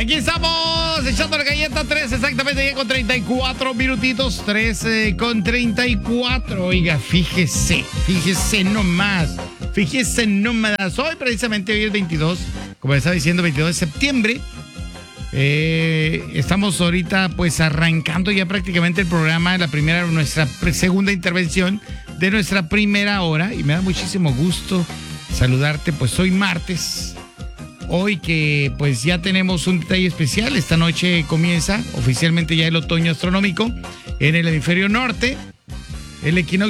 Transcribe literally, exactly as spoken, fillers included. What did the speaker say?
Aquí estamos echando la galleta tres, exactamente ya con treinta y cuatro minutitos, trece con treinta y cuatro. Oiga, fíjese, fíjese nomás, fíjese nomás. Hoy precisamente, hoy es veintidós, como les estaba diciendo, veintidós de septiembre. Eh, estamos ahorita pues arrancando ya prácticamente el programa, la primera, nuestra segunda intervención de nuestra primera hora, y me da muchísimo gusto saludarte. Pues hoy martes, hoy que pues ya tenemos un detalle especial. Esta noche comienza oficialmente ya el otoño astronómico en el hemisferio norte, el equinoccio